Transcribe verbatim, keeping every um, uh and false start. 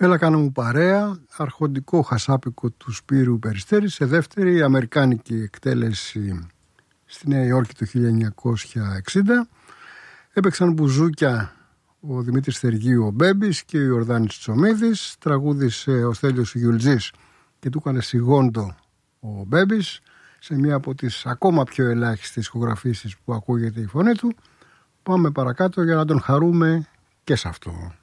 Έλα κάνε μου παρέα, αρχοντικό χασάπικο του Σπύρου Περιστέρη, σε δεύτερη αμερικάνικη εκτέλεση στη Νέα Υόρκη το χίλια εννιακόσια εξήντα. Έπαιξαν μπουζούκια ο Δημήτρης Θεργίου ο Μπέμπης και ο Ιορδάνης Τσομίδης. Τραγούδισε ο Στέλιος Γιουλτζής και του έκανε σιγόντο ο Μπέμπης σε μία από τις ακόμα πιο ελάχιστες ηχογραφήσεις που ακούγεται η φωνή του. Πάμε παρακάτω για να τον χαρούμε και σε αυτό.